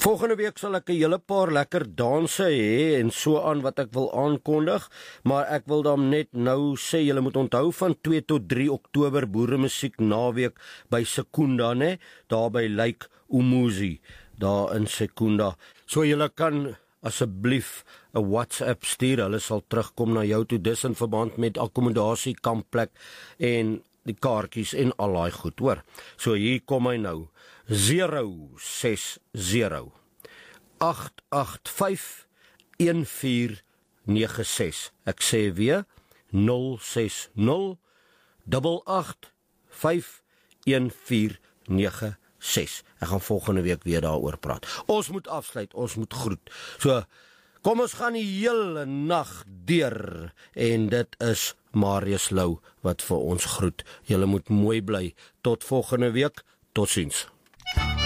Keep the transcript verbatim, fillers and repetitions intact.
Volgende week sal ek 'n hele paar lekker danse hê en so aan wat ek wil aankondig, maar ek wil dan net nou sê, julle moet onthou van twee tot drie Oktober boeremusiek naweek by Secunda, né? Daar by Lake Umuzi, daar in Secunda. So julle kan asseblief 'n WhatsApp stuur, hulle sal terugkom na jou toe, dis in verband met akkommodasie, kampplek en die kaartjies en al daai goed, hoor. So hier kom hy nou, zero ses zero agt agt vyf een vier nege ses. Ek sê weer, nul ses nul agt agt vyf een vier nege ses. Ek gaan volgende week weer daaroor praat. Ons moet afsluit, ons moet groet. So, kom ons gaan die hele nag deur en dit is Marius Lou wat vir ons groet. Julle moet mooi bly. Tot volgende week. Totsiens.